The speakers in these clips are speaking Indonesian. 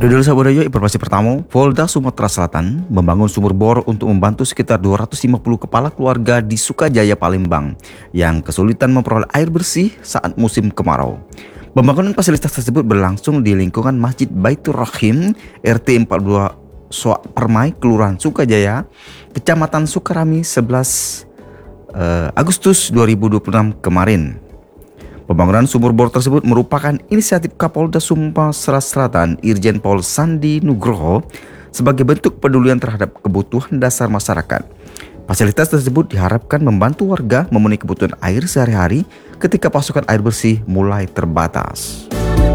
Dodol Sabodayo, informasi pertama, Polda Sumatera Selatan membangun sumur bor untuk membantu sekitar 250 kepala keluarga di Sukajaya, Palembang yang kesulitan memperoleh air bersih saat musim kemarau. Pembangunan fasilitas tersebut berlangsung di lingkungan Masjid Baitur Rahim, RT 42 Soak Permai, Kelurahan Sukajaya, Kecamatan Sukarami, 11 Agustus 2026 kemarin. Pembangunan sumur bor tersebut merupakan inisiatif Kapolda Sumatera Selatan Irjen Pol Sandi Nugroho sebagai bentuk pedulian terhadap kebutuhan dasar masyarakat. Fasilitas tersebut diharapkan membantu warga memenuhi kebutuhan air sehari-hari ketika pasokan air bersih mulai terbatas.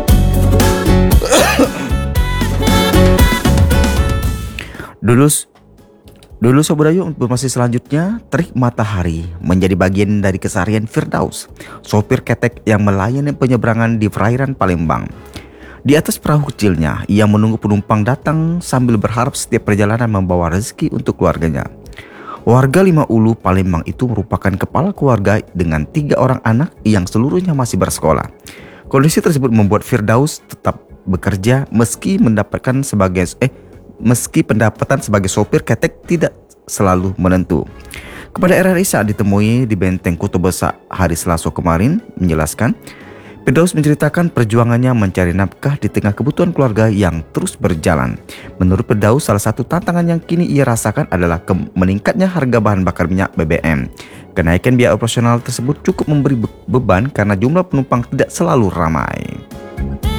Dulu Sabodayo, informasi selanjutnya, terik matahari menjadi bagian dari keseharian Firdaus, sopir ketek yang melayani penyeberangan di perairan Palembang. Di atas perahu kecilnya, ia menunggu penumpang datang sambil berharap setiap perjalanan membawa rezeki untuk keluarganya. Warga Lima Ulu, Palembang itu merupakan kepala keluarga dengan 3 orang anak yang seluruhnya masih bersekolah. Kondisi tersebut membuat Firdaus tetap bekerja meski pendapatan sebagai sopir ketek tidak selalu menentu. Kepada RRI saat ditemui di Benteng Kuto Besak hari Selasa kemarin menjelaskan, Firdaus menceritakan perjuangannya mencari nafkah di tengah kebutuhan keluarga yang terus berjalan. Menurut Firdaus, salah satu tantangan yang kini ia rasakan adalah meningkatnya harga bahan bakar minyak BBM. Kenaikan biaya operasional tersebut cukup memberi beban karena jumlah penumpang tidak selalu ramai.